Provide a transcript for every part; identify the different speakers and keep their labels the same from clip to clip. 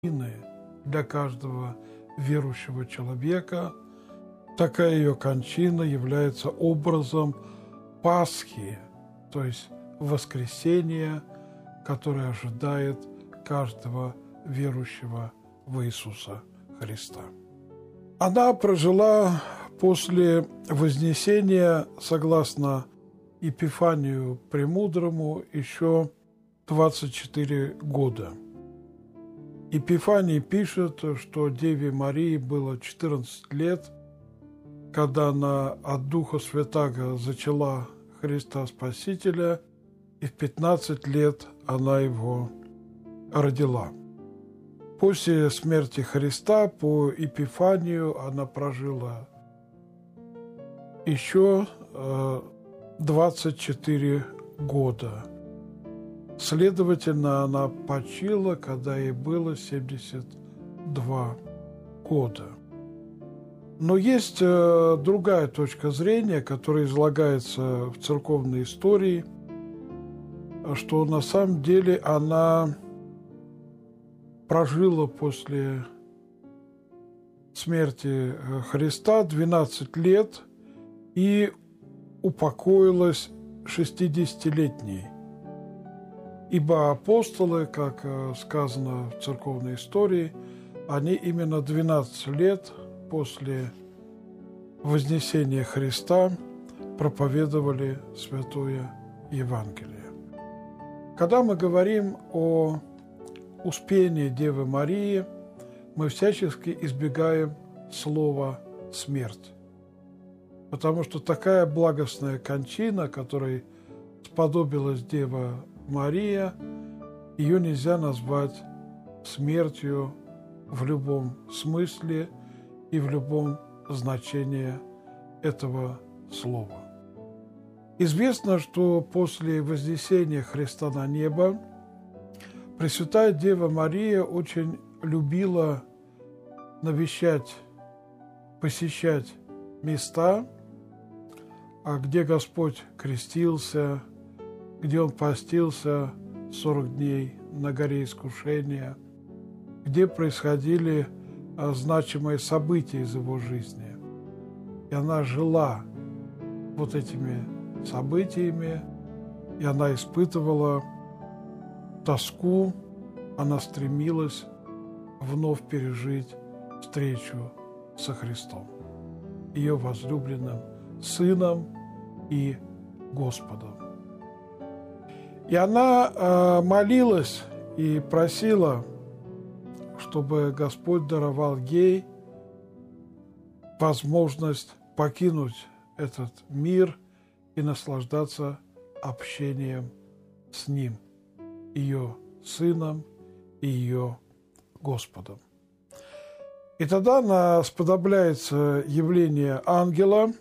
Speaker 1: для каждого верующего человека. Такая ее кончина является образом Пасхи, то есть воскресения, которое ожидает каждого верующего в Иисуса Христа. Она прожила после Вознесения, согласно Епифанию Премудрому, еще 24 года. Епифаний пишет, что Деве Марии было 14 лет, когда она от Духа Святаго зачала Христа Спасителя, и в 15 лет она его родила. После смерти Христа по Епифанию она прожила еще 24 года. Следовательно, она почила, когда ей было 72 года. Но есть другая точка зрения, которая излагается в церковной истории, что на самом деле она прожила после смерти Христа 12 лет и упокоилась 60-летней. Ибо апостолы, как сказано в церковной истории, они именно 12 лет после Вознесения Христа проповедовали Святое Евангелие. Когда мы говорим о успении Девы Марии, мы всячески избегаем слова «смерть». Потому что такая благостная кончина, которой сподобилась Дева Мария, ее нельзя назвать смертью в любом смысле и в любом значении этого слова. Известно, что после вознесения Христа на небо Пресвятая Дева Мария очень любила навещать, посещать места, где Господь крестился, где Он постился 40 дней на горе Искушения, где происходили значимые события из Его жизни. И она жила вот этими событиями, и она испытывала тоску, она стремилась вновь пережить встречу со Христом, ее возлюбленным Сыном и Господом. И она молилась и просила, чтобы Господь даровал ей возможность покинуть этот мир и наслаждаться общением с Ним, ее Сыном и ее Господом. И тогда сподобляется явление ангела,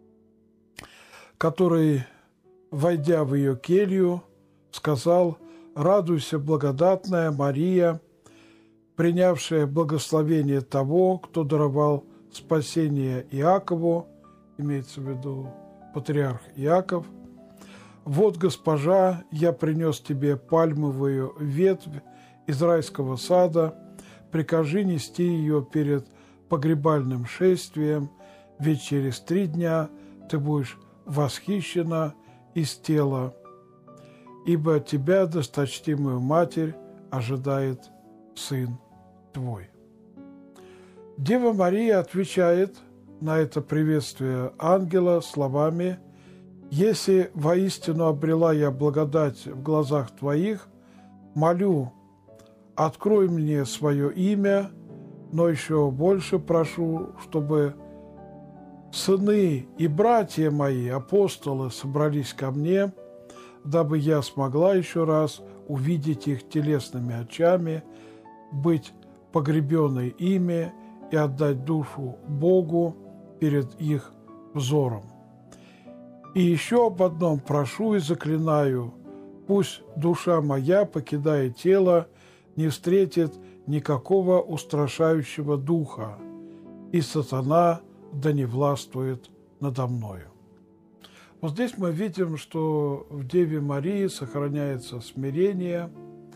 Speaker 1: который, войдя в ее келью, сказал: «Радуйся, благодатная Мария, принявшая благословение того, кто даровал спасение Иакову», имеется в виду патриарх Иаков. «Вот, госпожа, я принес тебе пальмовую ветвь из райского сада, прикажи нести ее перед погребальным шествием, ведь через 3 дня ты будешь восхищена из тела, ибо тебя, досточтимую Матерь, ожидает Сын твой». Дева Мария отвечает на это приветствие ангела словами: «Если воистину обрела я благодать в глазах твоих, молю, открой мне свое имя, но еще больше прошу, чтобы сыны и братья мои, апостолы, собрались ко мне, дабы я смогла еще раз увидеть их телесными очами, быть погребенной ими и отдать душу Богу перед их взором. И еще об одном прошу и заклинаю: пусть душа моя, покидая тело, не встретит никакого устрашающего духа, и сатана да не властвует надо мною». Вот здесь мы видим, что в Деве Марии сохраняется смирение,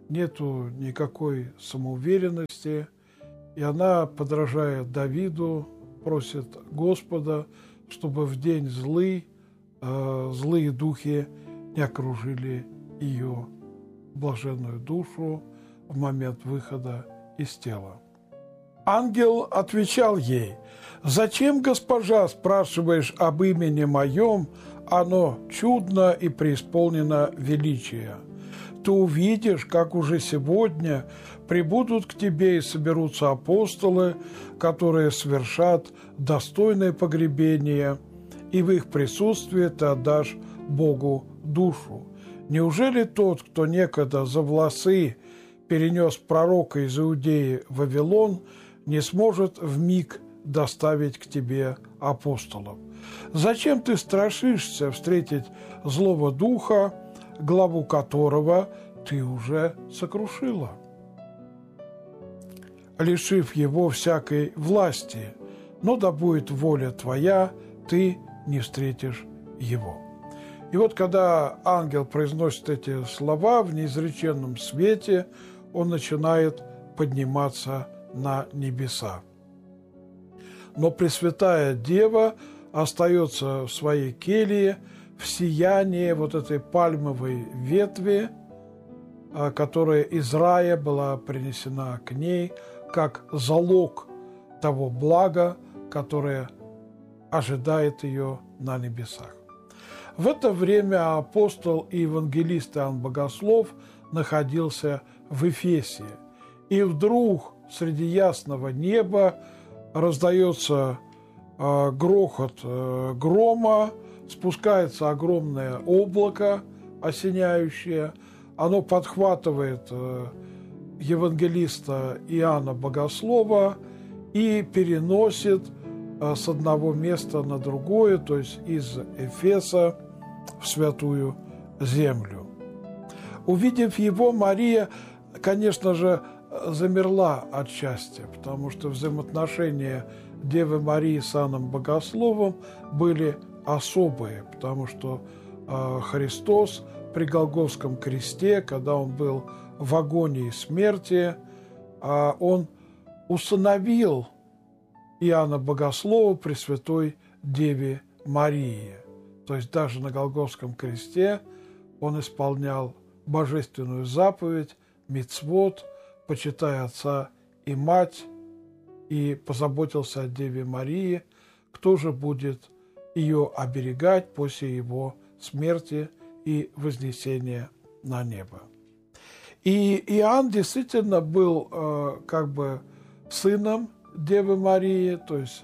Speaker 1: нету никакой самоуверенности, и она, подражая Давиду, просит Господа, чтобы в день злые духи не окружили ее блаженную душу в момент выхода из тела. Ангел отвечал ей: «Зачем, госпожа, спрашиваешь об имени моем? Оно чудно и преисполнено величия. Ты увидишь, как уже сегодня прибудут к тебе и соберутся апостолы, которые совершат достойное погребение, и в их присутствии ты отдашь Богу душу. Неужели тот, кто некогда за волосы перенес пророка из Иудеи в Вавилон, не сможет вмиг доставить к тебе апостолов? Зачем ты страшишься встретить злого духа, главу которого ты уже сокрушила, лишив его всякой власти? Но да будет воля твоя, ты не встретишь его». И вот когда ангел произносит эти слова в неизреченном свете, он начинает подниматься на небеса. Но Пресвятая Дева остается в своей келье в сиянии вот этой пальмовой ветви, которая из рая была принесена к ней как залог того блага, которое ожидает ее на небесах. В это время апостол и евангелист Иоанн Богослов находился в Эфесе, и вдруг среди ясного неба раздается грохот грома, спускается огромное облако осеняющее, оно подхватывает евангелиста Иоанна Богослова и переносит с одного места на другое, то есть из Эфеса в Святую Землю. Увидев его, Мария, конечно же, замерла от счастья, потому что взаимоотношения Девы Марии с Иоанном Богословом были особые, потому что Христос при Голгофском кресте, когда он был в агонии смерти, он усыновил Иоанна Богослова Пресвятой Деве Марии. То есть даже на Голгофском кресте он исполнял божественную заповедь, мицвот, почитая отца и мать, и позаботился о Деве Марии, кто же будет ее оберегать после его смерти и вознесения на небо. И Иоанн действительно был как бы сыном Девы Марии, то есть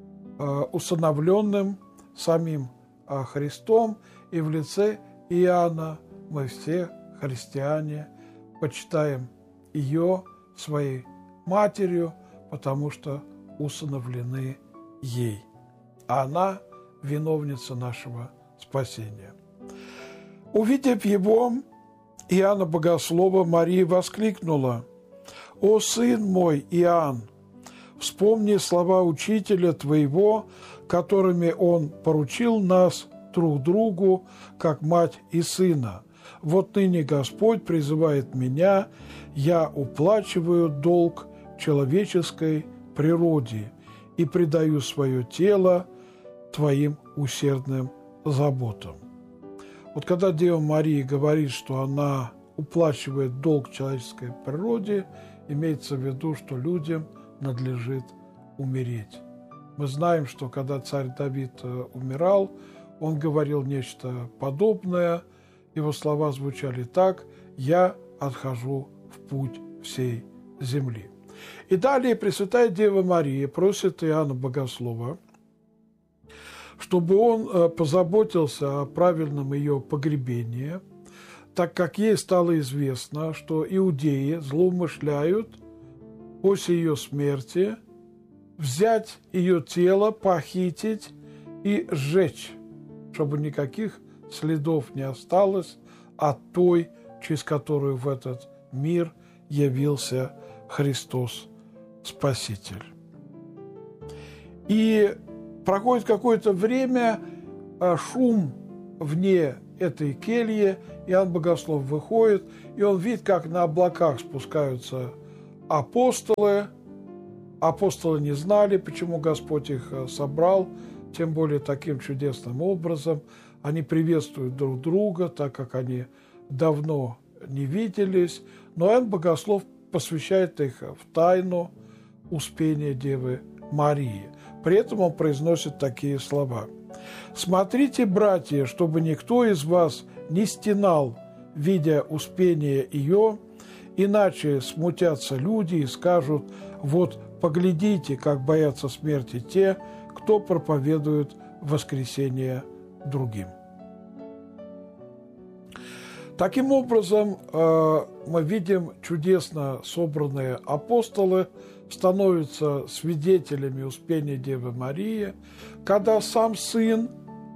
Speaker 1: усыновленным самим Христом, и в лице Иоанна мы все, христиане, почитаем ее своей матерью, потому что усыновлены ей. А она виновница нашего спасения. Увидев его, Иоанна Богослова, Мария воскликнула: «О, сын мой, Иоанн, вспомни слова учителя твоего, которыми он поручил нас друг другу, как мать и сына. Вот ныне Господь призывает меня, я уплачиваю долг человеческой природе и предаю свое тело твоим усердным заботам». Вот когда Дева Мария говорит, что она уплачивает долг человеческой природе, имеется в виду, что людям надлежит умереть. Мы знаем, что когда царь Давид умирал, он говорил нечто подобное. Его слова звучали так: «Я отхожу в путь всей земли». И далее Пресвятая Дева Мария просит Иоанна Богослова, чтобы он позаботился о правильном ее погребении, так как ей стало известно, что иудеи злоумышляют после ее смерти взять ее тело, похитить и сжечь, чтобы никаких следов не осталось от той, через которую в этот мир явился Христос Спаситель. И проходит какое-то время, шум вне этой кельи Иоанн Богослов выходит, и он видит, как на облаках спускаются апостолы. Апостолы не знали, почему Господь их собрал, тем более таким чудесным образом. Они приветствуют друг друга, так как они давно не виделись. Но Иоанн Богослов посвящает их в тайну Успения Девы Марии. При этом он произносит такие слова. «Смотрите, братья, чтобы никто из вас не стенал, видя успение ее, иначе смутятся люди и скажут: вот поглядите, как боятся смерти те, кто проповедует воскресение другим». Таким образом, мы видим, чудесно собранные апостолы становятся свидетелями Успения Девы Марии, когда сам Сын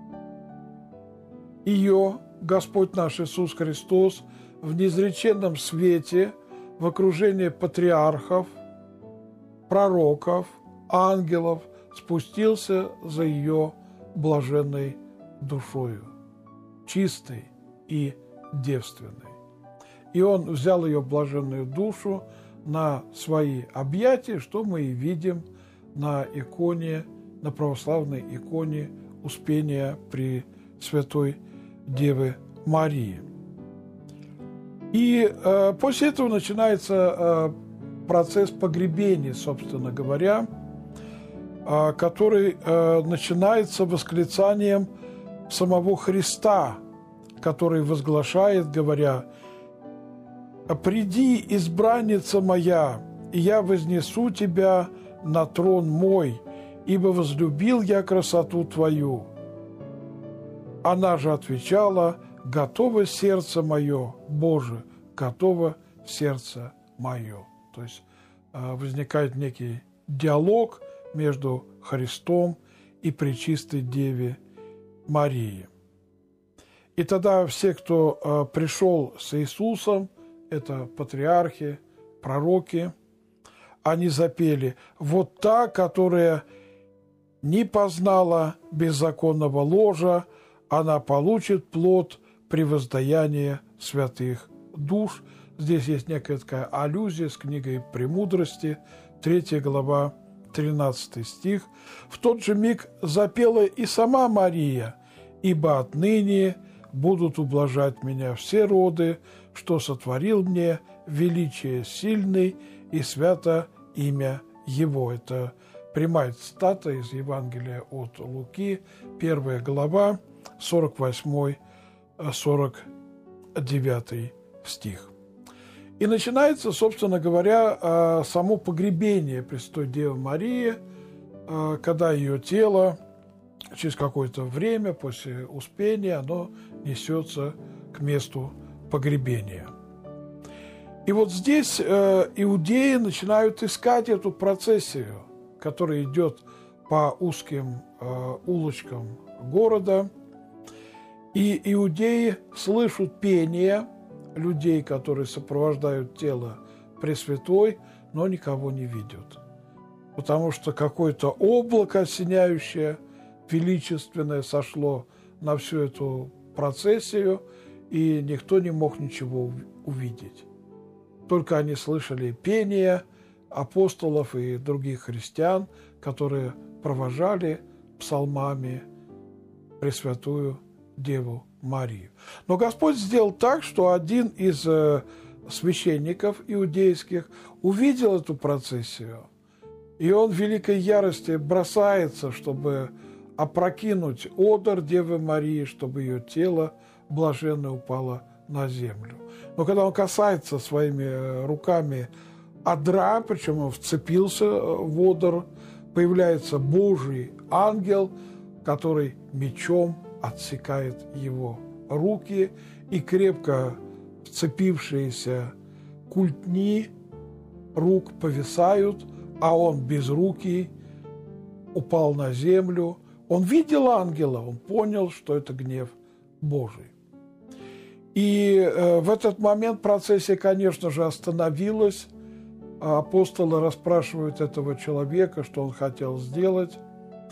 Speaker 1: ее, Господь наш Иисус Христос, в неизреченном свете, в окружении патриархов, пророков, ангелов, спустился за ее блаженной душою, чистой и девственной. И он взял ее блаженную душу на свои объятия, что мы и видим на иконе, на православной иконе Успения Пресвятой Девы Марии. И после этого начинается процесс погребения, собственно говоря, который начинается восклицанием самого Христа, который возглашает, говоря: «Приди, избранница моя, и я вознесу тебя на трон мой, ибо возлюбил я красоту твою». Она же отвечала: «Готово сердце мое, Боже, готово сердце мое». То есть возникает некий диалог между Христом и Пречистой Деве Марии. И тогда все, кто пришел с Иисусом, это патриархи, пророки, они запели: «Вот та, которая не познала беззаконного ложа, она получит плод при воздаянии святых душ». Здесь есть некая такая аллюзия с книгой «Премудрости», 3 глава, 13 стих. «В тот же миг запела и сама Мария: ибо отныне будут ублажать меня все роды, что сотворил мне величие сильный и свято имя его». Это прямая цитата из Евангелия от Луки, 1 глава, 48-49 стих. И начинается, собственно говоря, само погребение Пресвятой Девы Марии, когда ее тело через какое-то время после Успения оно несется к месту погребения. И вот здесь иудеи начинают искать эту процессию, которая идет по узким улочкам города. И иудеи слышат пение людей, которые сопровождают тело Пресвятой, но никого не видят. Потому что какое-то облако осеняющее, величественное, сошло на всю эту процессию, и никто не мог ничего увидеть. Только они слышали пение апостолов и других христиан, которые провожали псалмами Пресвятую Деву Марию. Но Господь сделал так, что один из священников иудейских увидел эту процессию, и он в великой ярости бросается, чтобы опрокинуть одр Девы Марии, чтобы ее тело блаженно упало на землю. Но когда он касается своими руками одра, причем он вцепился в одр, появляется Божий ангел, который мечом отсекает его руки, и крепко вцепившиеся культни рук повисают, а он безрукий упал на землю. Он видел ангела, он понял, что это гнев Божий. И в этот момент процессия, конечно же, остановилась. Апостолы расспрашивают этого человека, что он хотел сделать.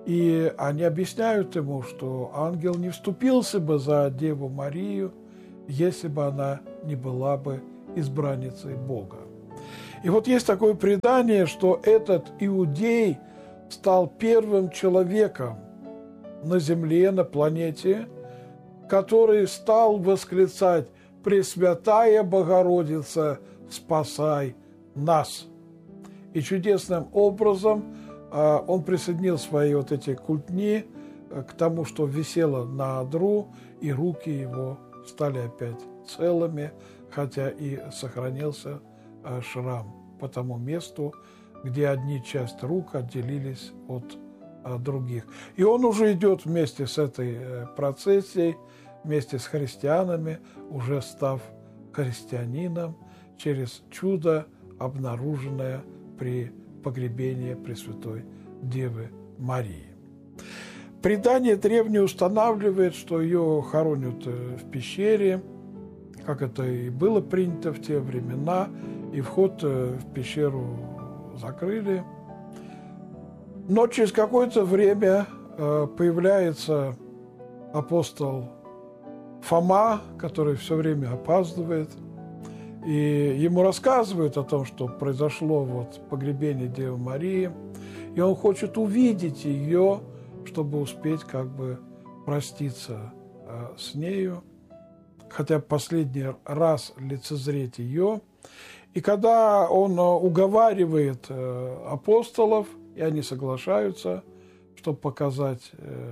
Speaker 1: И они объясняют ему, что ангел не вступился бы за Деву Марию, если бы она не была бы избранницей Бога. И вот есть такое предание, что этот иудей стал первым человеком на земле, на планете, который стал восклицать: «Пресвятая Богородица, спасай нас!» И чудесным образом он присоединил свои вот эти культни к тому, что висело на одру, и руки его стали опять целыми, хотя и сохранился шрам по тому месту, где одни части рук отделились от других. И он уже идет вместе с этой процессией, вместе с христианами, уже став христианином через чудо, обнаруженное при погребении Пресвятой Девы Марии. Предание древнее устанавливает, что ее хоронят в пещере, как это и было принято в те времена, и вход в пещеру закрыли. Но через какое-то время появляется апостол Фома, который все время опаздывает, и ему рассказывают о том, что произошло вот погребение Девы Марии, и он хочет увидеть ее, чтобы успеть как бы проститься с нею, хотя бы последний раз лицезреть ее. И когда он уговаривает апостолов, и они соглашаются, чтобы показать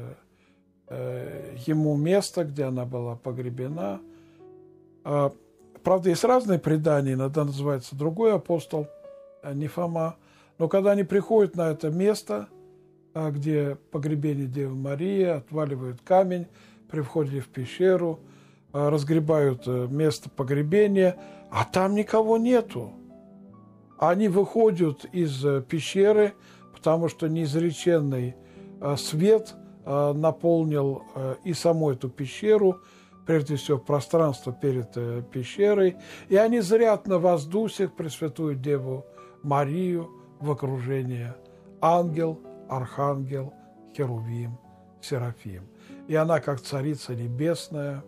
Speaker 1: ему место, где она была погребена. Правда, есть разные предания, иногда называется другой апостол, не Фома. Но когда они приходят на это место, где погребение Девы Марии, отваливают камень при входе в пещеру, разгребают место погребения, а там никого нету. Они выходят из пещеры, потому что неизреченный свет наполнил и саму эту пещеру, прежде всего пространство перед пещерой, и они зрят на воздусях Пресвятую Деву Марию в окружении ангел, архангел, херувим, серафим. И она, как Царица Небесная,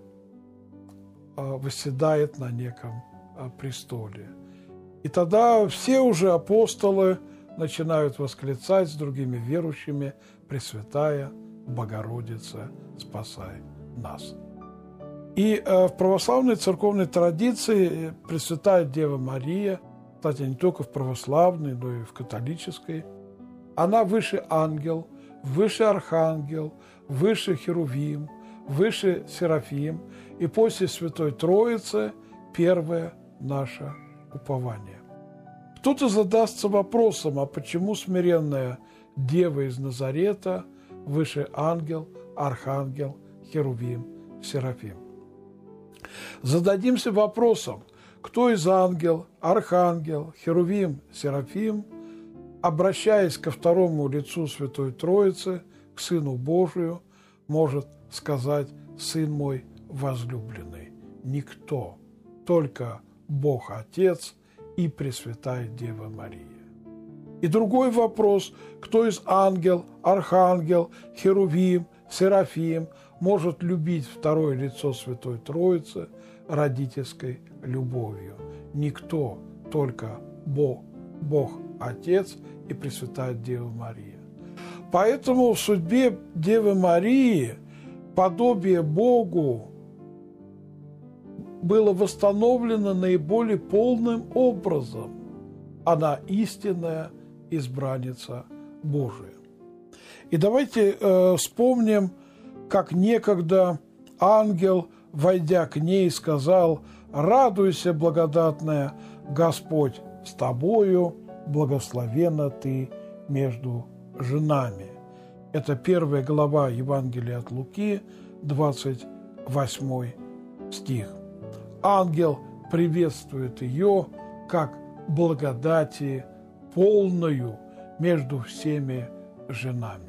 Speaker 1: восседает на неком престоле. И тогда все уже апостолы начинают восклицать с другими верующими: «Пресвятая Богородица, спасай нас». И в православной церковной традиции Пресвятая Дева Мария, кстати, не только в православной, но и в католической, она выше ангел, выше архангел, выше херувим, выше серафим, и после Святой Троицы первое наше упование. Кто-то задастся вопросом: а почему смиренная Дева из Назарета выше ангел, архангел, херувим, серафим? Зададимся вопросом: кто из ангел, архангел, херувим, серафим, обращаясь ко второму лицу Святой Троицы, к Сыну Божию, может сказать: «Сын мой возлюбленный»? Никто, только Бог Отец и Пресвятая Дева Мария. И другой вопрос: кто из ангел, архангел, херувим, серафим может любить второе лицо Святой Троицы родительской любовью? Никто, только Бог Отец и Пресвятая Дева Мария. Поэтому в судьбе Девы Марии подобие Богу было восстановлено наиболее полным образом. Она истинная избранница Божия. И давайте вспомним, как некогда ангел, войдя к ней, сказал: «Радуйся, благодатная, Господь с тобою, благословенна ты между женами». Это 1 глава Евангелия от Луки, 28 стих. Ангел приветствует ее как благодати полною между всеми женами.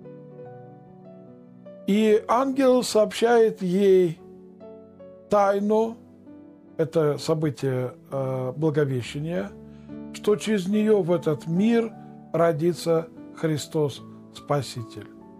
Speaker 1: И ангел сообщает ей тайну, это событие Благовещения, что через нее в этот мир родится Христос Спаситель.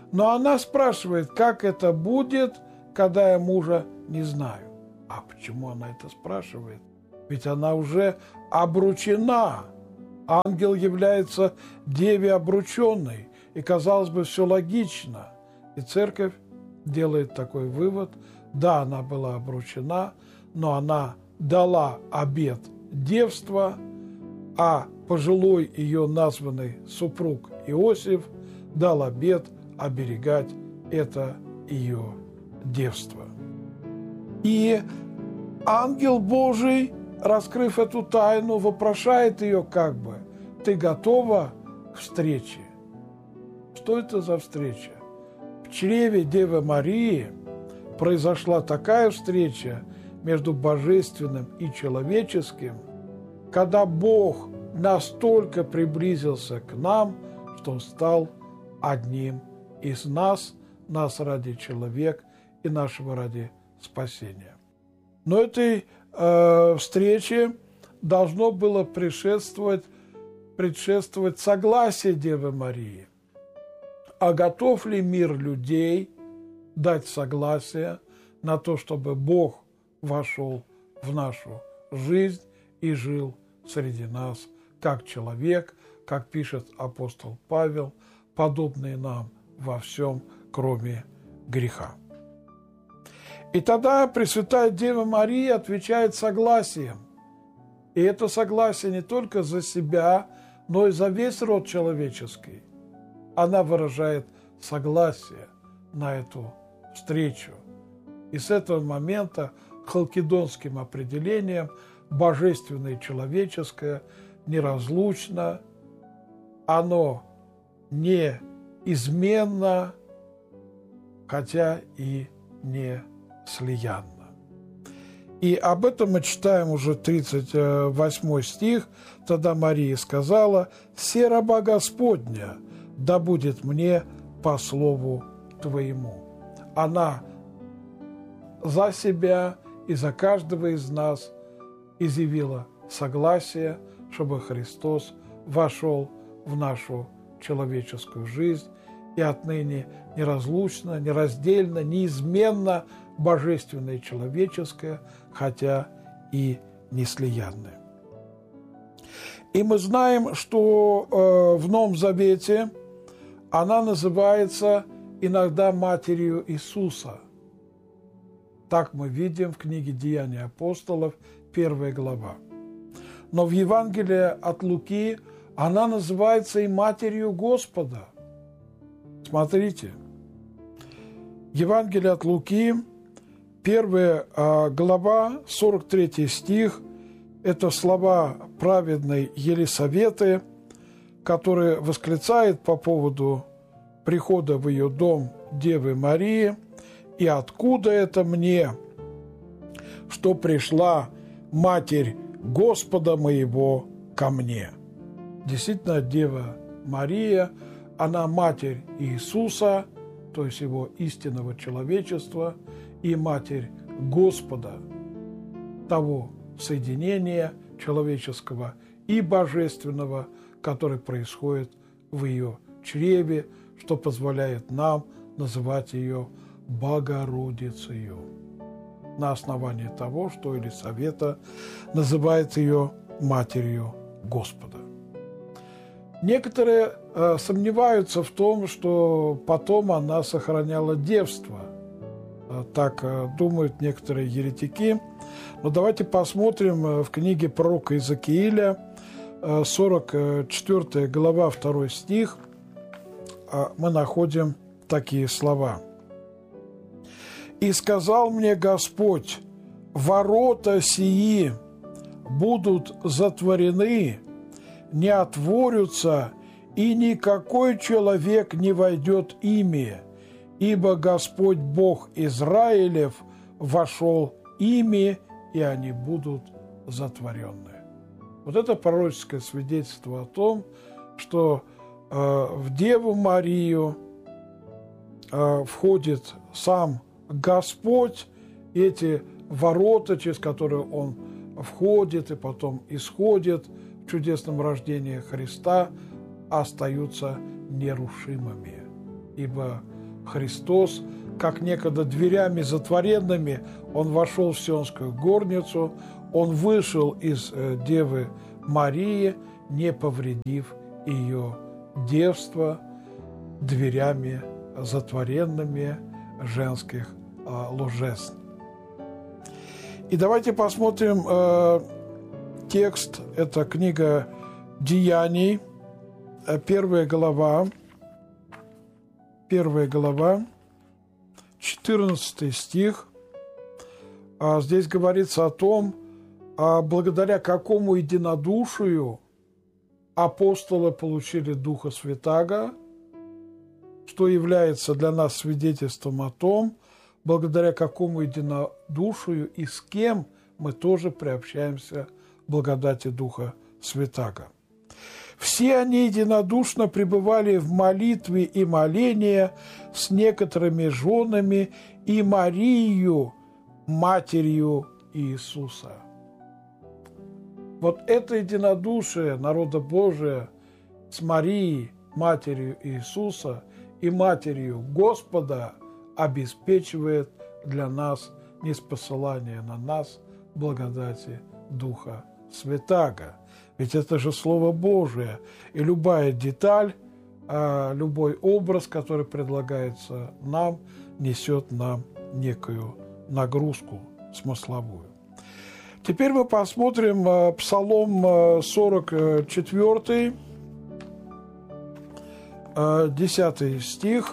Speaker 1: Но она спрашивает, как это будет, когда я мужа не знаю. А почему она это спрашивает? Ведь она уже обручена. Ангел является деве обрученной. И, казалось бы, все логично. И церковь делает такой вывод. Да, она была обручена, но она дала обет девства, а пожилой ее названный супруг Иосиф дал обет оберегать это ее девство. И ангел Божий, раскрыв эту тайну, вопрошает ее как бы: ты готова к встрече? Что это за встреча? В чреве Девы Марии произошла такая встреча между божественным и человеческим, когда Бог настолько приблизился к нам, что Он стал одним из нас ради человека и нашего ради спасения. Но этой встрече должно было предшествовать согласие Девы Марии. А готов ли мир людей дать согласие на то, чтобы Бог вошел в нашу жизнь и жил среди нас как человек, как пишет апостол Павел, подобный нам во всем, кроме греха? И тогда Пресвятая Дева Мария отвечает согласием. И это согласие не только за себя, но и за весь род человеческий. Она выражает согласие на эту встречу. И с этого момента халкидонским определением божественное и человеческое неразлучно, оно неизменно, хотя и не слиянно. И об этом мы читаем уже 38 стих. Тогда Мария сказала: «Се раба Господня, да будет мне по слову Твоему». Она за себя и за каждого из нас изъявила согласие, чтобы Христос вошел в нашу человеческую жизнь и отныне неразлучно, нераздельно, неизменно божественное и человеческое, хотя и неслиянное. И мы знаем, что в Новом Завете она называется иногда Матерью Иисуса. Так мы видим в книге «Деяния апостолов», 1 глава. Но в Евангелии от Луки она называется и Матерью Господа. Смотрите, Евангелие от Луки, 1 глава, 43 стих, это слова праведной Елисаветы, которая восклицает по поводу прихода в ее дом Девы Марии: «И откуда это мне, что пришла Матерь Господа моего ко мне?» Действительно, Дева Мария, она Матерь Иисуса, то есть Его истинного человечества, и Матерь Господа, того соединения человеческого и божественного, которое происходит в ее чреве, что позволяет нам называть ее Богородицею, на основании того, что Елисавета называет ее Матерью Господа. Некоторые сомневаются в том, что потом она сохраняла девство. Так думают некоторые еретики. Но давайте посмотрим в книге пророка Иезекииля, 44 глава, 2 стих. Мы находим такие слова. «И сказал мне Господь: ворота сии будут затворены, не отворятся, и никакой человек не войдет ими, ибо Господь Бог Израилев вошел ими, и они будут затворены». Вот это пророческое свидетельство о том, что в Деву Марию входит сам Господь, и эти ворота, через которые Он входит и потом исходит в чудесном рождении Христа, остаются нерушимыми, ибо Христос, как некогда дверями затворенными, Он вошел в Сионскую горницу, Он вышел из Девы Марии, не повредив ее девство дверями затворенными женских ложесн. И давайте посмотрим текст. Это книга Деяний, 1 глава, 14 стих. Здесь говорится о том, благодаря какому единодушию апостолы получили Духа Святаго, что является для нас свидетельством о том, благодаря какому единодушию и с кем мы тоже приобщаемся к благодати Духа Святаго. Все они единодушно пребывали в молитве и молении с некоторыми женами и Марией, матерью Иисуса. Вот это единодушие народа Божия с Марией, матерью Иисуса, и матерью Господа обеспечивает для нас ниспосылание на нас благодати Духа Святаго. Ведь это же Слово Божие, и любая деталь, любой образ, который предлагается нам, несет нам некую нагрузку смысловую. Теперь мы посмотрим Псалом 44, 10 стих.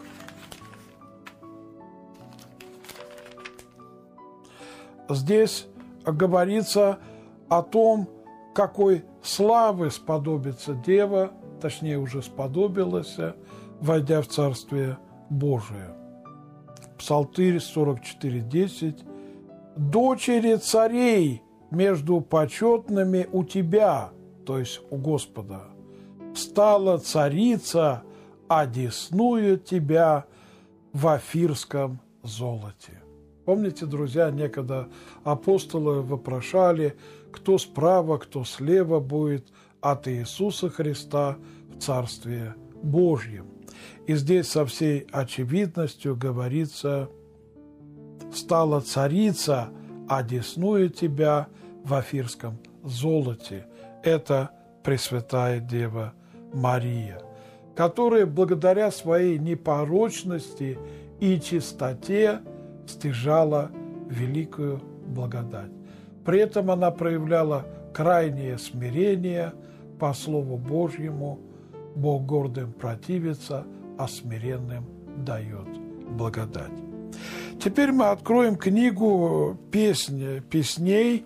Speaker 1: Здесь говорится о том, какой славы сподобится Дева, точнее уже сподобилась, войдя в Царствие Божие. Псалтырь 44:10. «Дочери царей между почетными у тебя», то есть у Господа, «стала царица, одесную тебя в офирском золоте». Помните, друзья, некогда апостолы вопрошали, кто справа, кто слева будет от Иисуса Христа в Царстве Божьем. И здесь со всей очевидностью говорится: «Стала царица, одесную тебя в офирском золоте». Это Пресвятая Дева Мария, которая благодаря своей непорочности и чистоте стяжала великую благодать. При этом она проявляла крайнее смирение по Слову Божьему: «Бог гордым противится, а смиренным дает благодать». Теперь мы откроем книгу Песней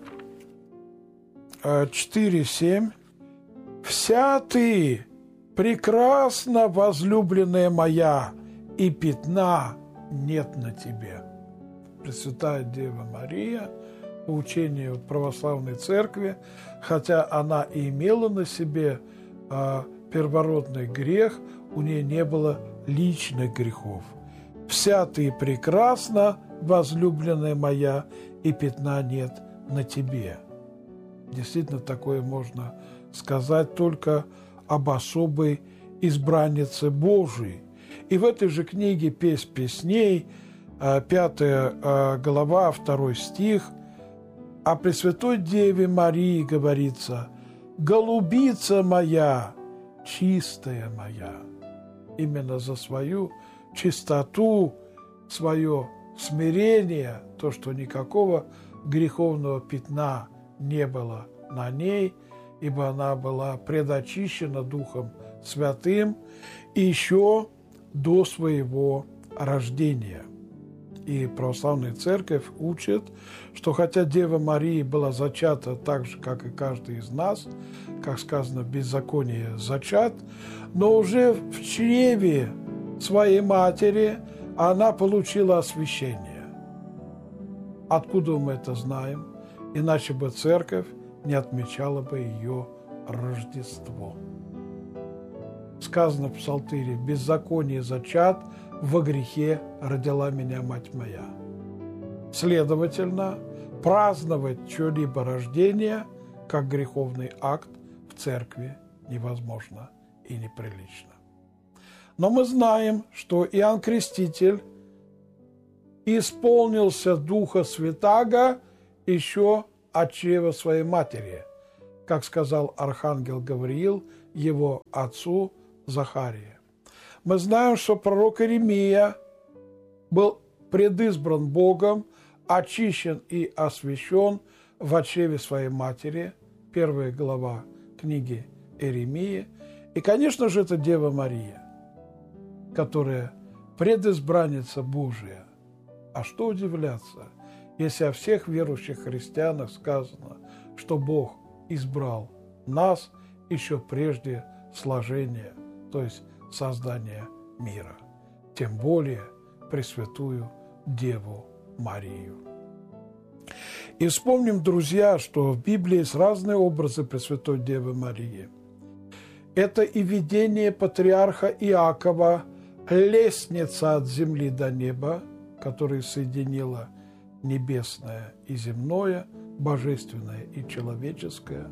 Speaker 1: 4:7. «Вся ты прекрасна, возлюбленная моя, и пятна нет на тебе». Пресвятая Дева Мария, по учению православной церкви, хотя она и имела на себе первородный грех, у нее не было личных грехов. «Вся ты прекрасна, возлюбленная моя, и пятна нет на тебе». Действительно, такое можно сказать только об особой избраннице Божией. И в этой же книге «Песнь песней», 5 глава, 2 стих, о Пресвятой Деве Марии говорится: «Голубица моя, чистая моя». Именно за свою чистоту, свое смирение, то, что никакого греховного пятна не было на ней, ибо она была предочищена Духом Святым еще до своего рождения. И православная церковь учит, что хотя Дева Мария была зачата так же, как и каждый из нас, как сказано, в беззаконии зачат, но уже в чреве своей матери она получила освящение. Откуда мы это знаем? Иначе бы церковь не отмечала бы ее Рождество. Сказано в Псалтыре: «В беззаконии зачат, во грехе родила меня мать моя». Следовательно, праздновать чье-либо рождение как греховный акт в церкви невозможно и неприлично. Но мы знаем, что Иоанн Креститель исполнился Духа Святаго еще от чрева своей матери, как сказал архангел Гавриил его отцу Захарии. Мы знаем, что пророк Иеремия был предизбран Богом, очищен и освящен в чреве своей матери, 1 глава книги Иеремии. И, конечно же, это Дева Мария, которая предизбранница Божия. А что удивляться, если о всех верующих христианах сказано, что Бог избрал нас еще прежде сложения, то есть создания мира, тем более Пресвятую Деву Марию. И вспомним, друзья, что в Библии есть разные образы Пресвятой Девы Марии. Это и видение патриарха Иакова, лестница от земли до неба, которая соединила небесное и земное, божественное и человеческое.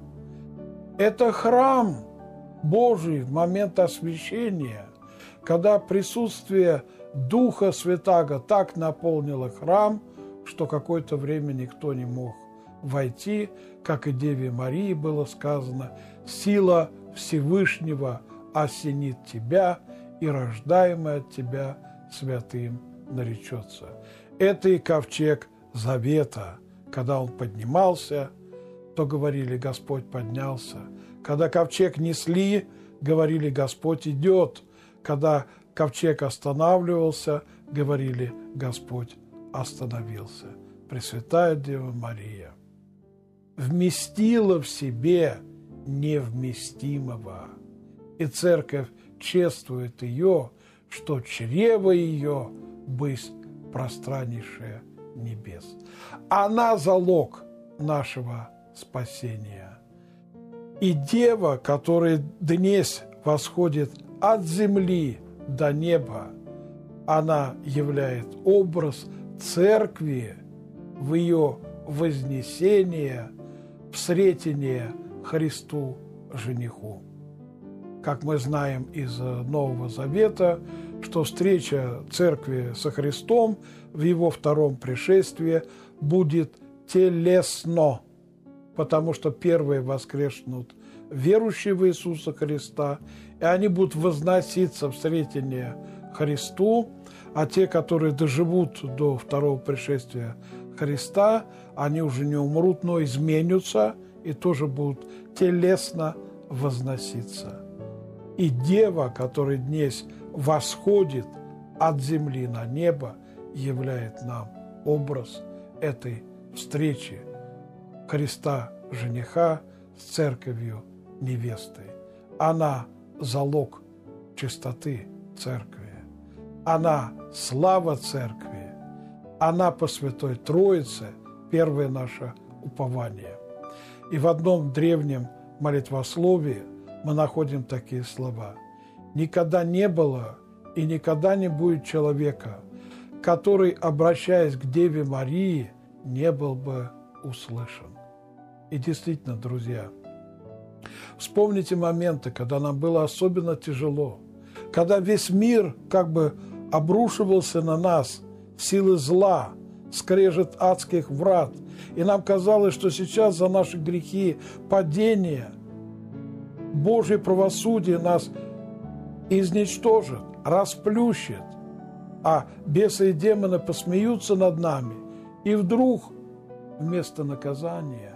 Speaker 1: Это храм Божий в момент освящения, когда присутствие Духа Святаго так наполнило храм, что какое-то время никто не мог войти, как и Деве Марии было сказано: «Сила Всевышнего осенит тебя, и рождаемый от тебя святым наречется». Это и ковчег Завета. Когда он поднимался, то говорили: «Господь поднялся». Когда ковчег несли, говорили: «Господь идет». Когда ковчег останавливался, говорили: «Господь остановился». Пресвятая Дева Мария вместила в себе невместимого, и Церковь чествует ее, что чрево ее бысть пространнейшее небес. Она залог нашего спасения. И Дева, которая днесь восходит от земли до неба, она являет образ Церкви в ее вознесение, в сретение Христу жениху. Как мы знаем из Нового Завета, что встреча Церкви со Христом в Его втором пришествии будет телесно, потому что первые воскреснут верующие в Иисуса Христа, и они будут возноситься в сретение Христу, а те, которые доживут до второго пришествия Христа, они уже не умрут, но изменятся и тоже будут телесно возноситься. И Дева, которая днесь восходит от земли на небо, являет нам образ этой встречи Христа жениха с Церковью невестой. Она залог чистоты Церкви. Она слава Церкви. Она по Святой Троице первое наше упование. И в одном древнем молитвословии мы находим такие слова: «Никогда не было и никогда не будет человека, который, обращаясь к Деве Марии, не был бы услышан». И действительно, друзья, вспомните моменты, когда нам было особенно тяжело, когда весь мир как бы обрушивался на нас, силы зла, скрежет адских врат, и нам казалось, что сейчас за наши грехи, падения, Божье правосудие нас изничтожит, расплющит, а бесы и демоны посмеются над нами, и вдруг вместо наказания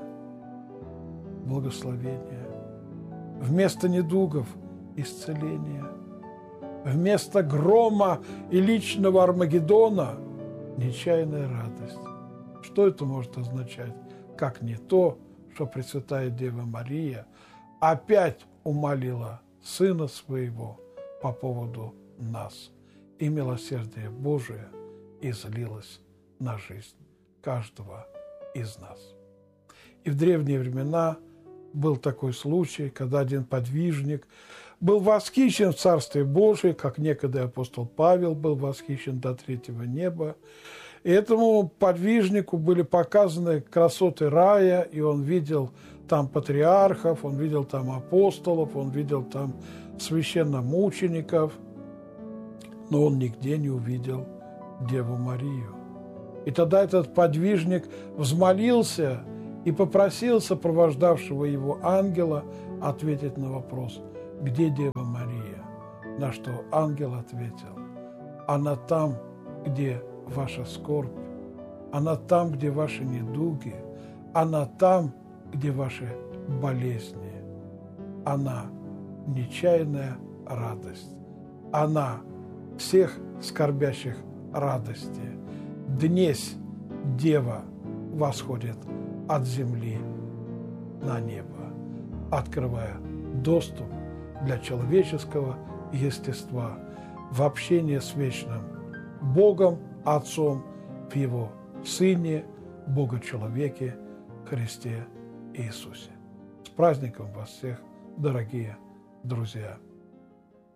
Speaker 1: – благословение, вместо недугов – исцеление, вместо грома и личного Армагеддона – нечаянная радость. Что это может означать? Как не то, что Пресвятая Дева Мария опять умолила Сына Своего по поводу нас, и милосердие Божие излилось на жизнь каждого из нас. И в древние времена был такой случай, когда один подвижник был восхищен в Царстве Божие, как некогда апостол Павел был восхищен до третьего неба. И этому подвижнику были показаны красоты рая, и он видел там патриархов, он видел там апостолов, он видел там священномучеников. но он нигде не увидел Деву Марию. И тогда этот подвижник взмолился и попросил сопровождавшего его ангела ответить на вопрос: «Где Дева Мария?» На что ангел ответил: «Она там, где ваша скорбь, она там, где ваши недуги, она там, где ваши болезни, она нечаянная радость, она всех скорбящих радости. Днесь Дева восходит от земли на небо, открывая доступ для человеческого естества в общение с вечным Богом Отцом в Его Сыне, Бога-человеке, Христе Иисусе». С праздником вас всех, дорогие друзья!